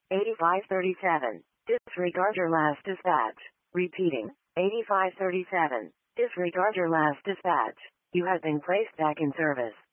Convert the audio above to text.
8537. Disregard your last dispatch. Repeating. 8537. Disregard your last dispatch. You have been placed back in service.